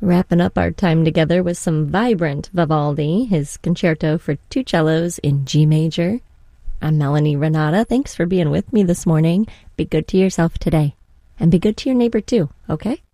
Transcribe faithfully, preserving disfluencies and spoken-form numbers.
Wrapping up our time together with some vibrant Vivaldi, his concerto for two cellos in G major. I'm Melanie Renata. Thanks for being with me this morning. Be good to yourself today. And be good to your neighbor too, okay?